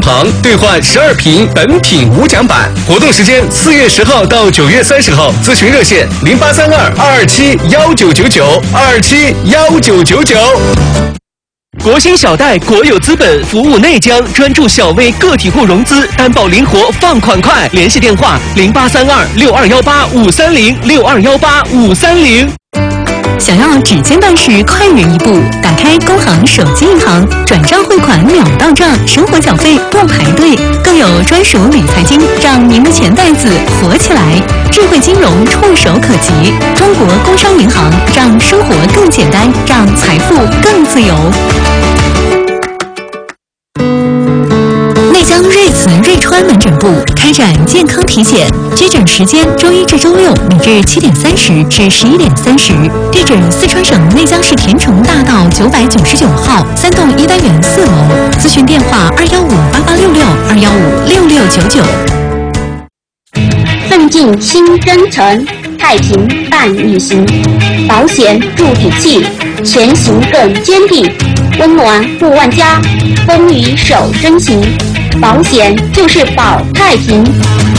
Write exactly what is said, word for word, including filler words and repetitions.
旁兑换十二瓶本品无奖版。活动时间四月十号到九月三十号，咨询热线零八三二二二七幺九九九二二七幺九九九。国兴小贷国有资本服务内江，专注小微个体户融资，担保灵活，放款快。联系电话零八三二六二幺八五三零六二幺八五三零。 想要指尖办事快人一步，打开工行手机银行，转账汇款秒到账，生活缴费不排队，更有专属理财金，让您的钱袋子活起来。智慧金融触手可及，中国工商银行让生活更简单，让财富更自由。内江瑞慈瑞川门诊部开展健康体检，接诊时间周一至周六每日七点三十至十一点三十，地址四川省内江市田城大道九百九十九号三栋一单元四楼，咨询电话二幺五八八六六二幺五六六九九。 奋进新征程，太平伴你行，保险助体气，前行更坚定，温暖护万家，风雨守真情。保险就是保太平，